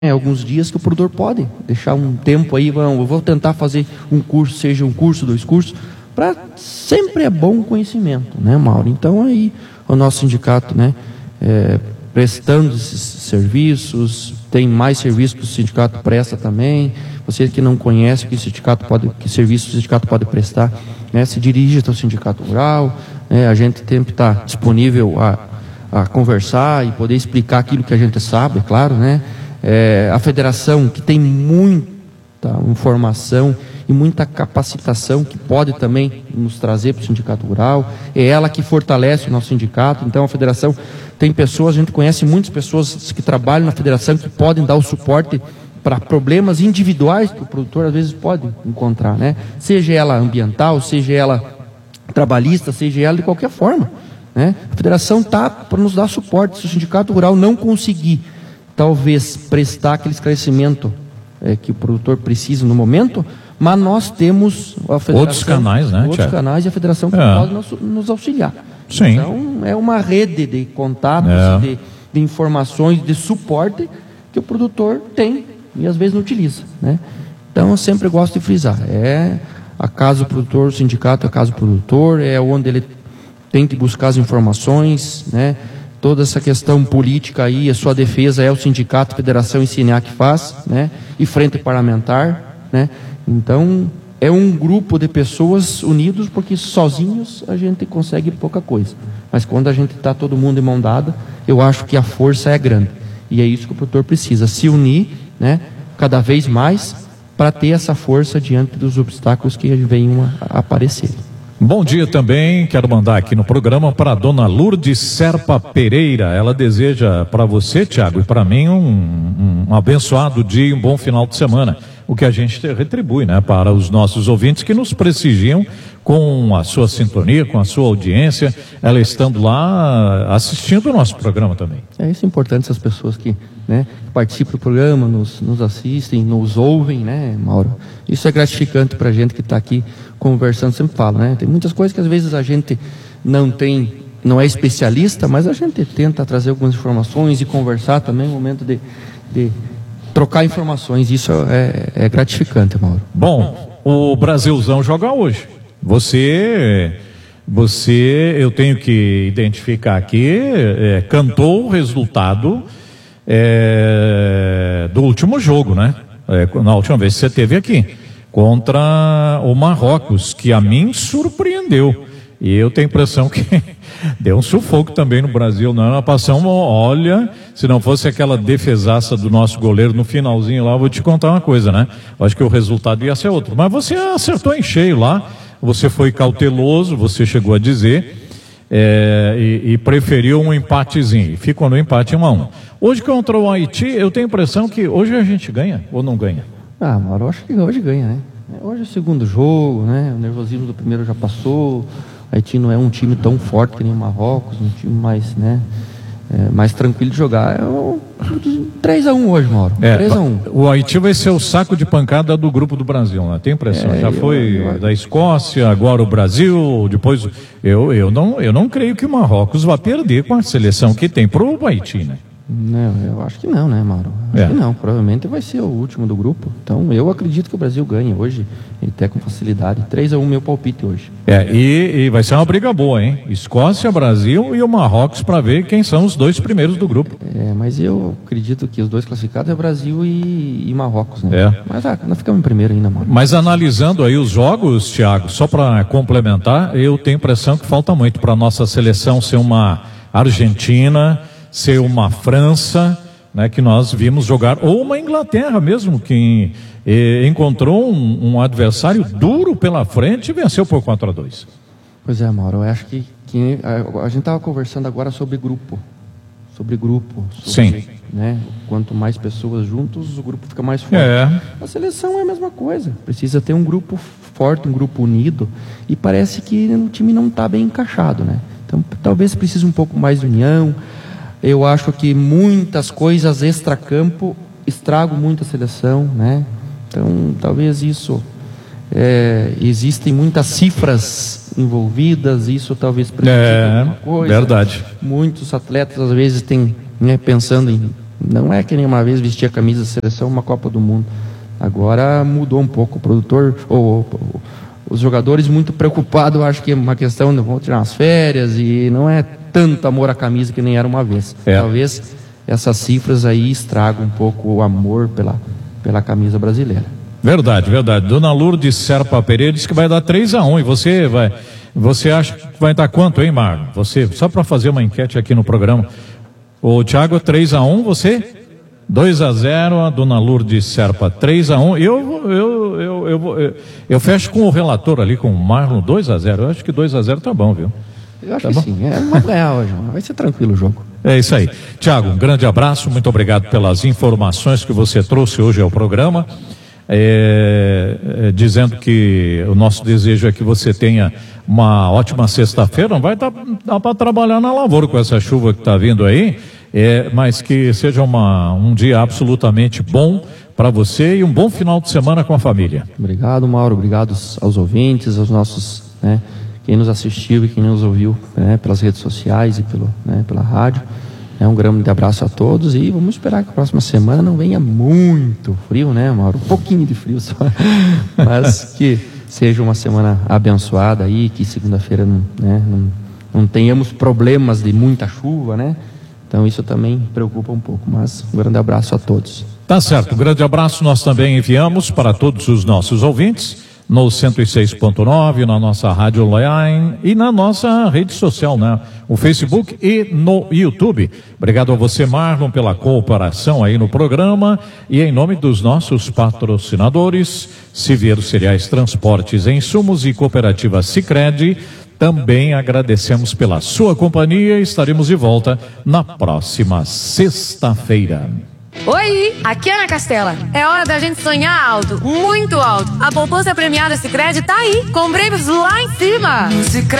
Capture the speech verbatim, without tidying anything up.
É, alguns dias que o produtor pode deixar um tempo aí, vamos, eu vou tentar fazer um curso, seja um curso, dois cursos, para sempre é bom conhecimento, né, Mauro? Então aí o nosso sindicato, né, é, prestando esses serviços, tem mais serviços que o sindicato presta também. Você que não conhece que o sindicato pode, que serviço o sindicato pode prestar, né, se dirige ao sindicato rural, né, a gente sempre está disponível a, a conversar e poder explicar aquilo que a gente sabe, é claro, né? É, a federação, que tem muita informação e muita capacitação, que pode também nos trazer para o sindicato rural, é ela que fortalece o nosso sindicato. Então a federação tem pessoas, a gente conhece muitas pessoas que trabalham na federação, que podem dar o suporte para problemas individuais que o produtor às vezes pode encontrar, né? Seja ela ambiental, seja ela trabalhista, seja ela de qualquer forma, né? A federação está para nos dar suporte. Se o sindicato rural não conseguir talvez prestar aquele esclarecimento é, que o produtor precisa no momento, mas nós temos a federação, outros canais, né, outros Thiago? canais e a federação que é. pode nos, nos auxiliar. Sim. Então é uma rede de contatos, é. de, de informações, de suporte que o produtor tem e às vezes não utiliza, né? Então eu sempre gosto de frisar, é a casa do produtor, o sindicato é a casa do produtor, é onde ele tem que buscar as informações, né? Toda essa questão política aí, a sua defesa é o sindicato, a federação e C N A que faz, né? E frente parlamentar, né? Então, é um grupo de pessoas unidos, porque sozinhos a gente consegue pouca coisa. Mas quando a gente está todo mundo em mão dada, eu acho que a força é grande. E é isso que o produtor precisa, se unir, né? Cada vez mais, para ter essa força diante dos obstáculos que venham a aparecer. Bom dia também, quero mandar aqui no programa para a dona Lourdes Serpa Pereira. Ela deseja para você, Thiago, e para mim um, um, um abençoado dia e um bom final de semana. O que a gente retribui, né, para os nossos ouvintes que nos prestigiam com a sua sintonia, com a sua audiência, ela estando lá assistindo o nosso programa também. É isso, é importante, essas pessoas que, né, participam do programa, nos, nos assistem, nos ouvem, né, Mauro? Isso é gratificante para a gente que está aqui conversando, sempre falo, né? Tem muitas coisas que às vezes a gente não tem, não é especialista, mas a gente tenta trazer algumas informações e conversar também, no momento de, de trocar informações. Isso é, é gratificante, Mauro. Bom, o Brasilzão joga hoje. Você, você, eu tenho que identificar aqui, é, cantou o resultado é, do último jogo, né? É, na última vez que você esteve aqui, contra o Marrocos, que a mim surpreendeu. E eu tenho a impressão que deu um sufoco também no Brasil, não é uma passão. Olha, se não fosse aquela defesaça do nosso goleiro no finalzinho lá, eu vou te contar uma coisa, né? Eu acho que o resultado ia ser outro. Mas você acertou em cheio lá, você foi cauteloso, você chegou a dizer, é, e, e preferiu um empatezinho. Ficou no empate um a um. Hoje contra o Haiti, eu tenho a impressão que hoje a gente ganha ou não ganha? Ah, Mauro, eu acho que hoje ganha, né? Hoje é o segundo jogo, né? O nervosismo do primeiro já passou. O Haiti não é um time tão forte que nem o Marrocos, um time mais, né, é, mais tranquilo de jogar. É um três a um hoje, Mauro. É, três a um. O Haiti vai ser o saco de pancada do grupo do Brasil, né? Tem impressão. É, já eu, foi eu, eu... da Escócia, agora o Brasil, depois... Eu, eu, não, eu não creio que o Marrocos vá perder com a seleção que tem pro Haiti, né? Não, eu acho que não, né, Mauro? Acho é. que não, provavelmente vai ser o último do grupo. Então, eu acredito que o Brasil ganha hoje, ele até com facilidade. três a um meu palpite hoje. É, e, e vai ser uma briga boa, hein? Escócia, Brasil e o Marrocos, para ver quem são os dois primeiros do grupo. É, mas eu acredito que os dois classificados é Brasil e, e Marrocos, né? É. Mas ah, nós ficamos em primeiro ainda, Mauro. Mas analisando aí os jogos, Thiago, só para complementar, eu tenho a impressão que falta muito para a nossa seleção ser uma Argentina, ser uma França, né, que nós vimos jogar, ou uma Inglaterra mesmo, que eh, encontrou um, um adversário duro pela frente e venceu por quatro a dois. Pois é, Mauro, eu acho que, que a, a gente estava conversando agora sobre grupo, sobre grupo, sobre, sim, né, quanto mais pessoas juntos, o grupo fica mais forte. É. A seleção é a mesma coisa, precisa ter um grupo forte, um grupo unido, e parece que o time não está bem encaixado, né? Então talvez precise um pouco mais de união. Eu acho que muitas coisas extracampo estragam muito a seleção, né? Então, talvez isso... É, existem muitas cifras envolvidas, isso talvez prejudique é, alguma coisa. Verdade. Muitos atletas, às vezes, têm, né, pensando em Não é que nem uma vez vestir a camisa da seleção uma Copa do Mundo. Agora mudou um pouco o produtor, ou, ou, ou os jogadores muito preocupados, eu acho que é uma questão de vão tirar umas férias e não é tanto amor à camisa que nem era uma vez. É. Talvez essas cifras aí estragam um pouco o amor pela, pela camisa brasileira. Verdade, verdade. Dona Lourdes Serpa Pereira disse que vai dar três a um e você vai, você acha que vai dar quanto, hein, Marlon? Você, só para fazer uma enquete aqui no programa. O Thiago, três a um, você? dois a zero, a Dona Lourdes Serpa, três a um. Eu, eu, eu, eu, eu, eu fecho com o relator ali, com o Marlon, dois a zero. Eu acho que dois a zero tá bom, viu? Eu acho tá que bom? sim, é uma ganhar hoje, vai ser tranquilo o jogo. É isso aí. Thiago, um grande abraço, muito obrigado pelas informações que você trouxe hoje ao programa, é, é, dizendo que o nosso desejo é que você tenha uma ótima sexta-feira. Não vai dar, dar para trabalhar na lavoura com essa chuva que está vindo aí, é, mas que seja uma, um dia absolutamente bom para você e um bom final de semana com a família. Obrigado, Mauro, obrigado aos ouvintes, aos nossos, né, quem nos assistiu e quem nos ouviu, né, pelas redes sociais e pelo, né, pela rádio. É um grande abraço a todos e vamos esperar que a próxima semana não venha muito frio, né, Mauro? Um pouquinho de frio só, mas que seja uma semana abençoada aí, que segunda-feira não, né, não, não tenhamos problemas de muita chuva, né? Então isso também preocupa um pouco, mas um grande abraço a todos. Tá certo, um grande abraço nós também enviamos para todos os nossos ouvintes no cento e seis ponto nove, na nossa rádio online e na nossa rede social, né? O Facebook e no YouTube. Obrigado a você, Marlon, pela cooperação aí no programa e em nome dos nossos patrocinadores, Siviero Cereais, Transportes e Insumos e Cooperativa Sicredi. Também agradecemos pela sua companhia e estaremos de volta na próxima sexta-feira. Oi, aqui é Ana Castela. É hora da gente sonhar alto, muito alto. A poupança premiada Sicredi tá aí, com prêmios lá em cima. Sicredi.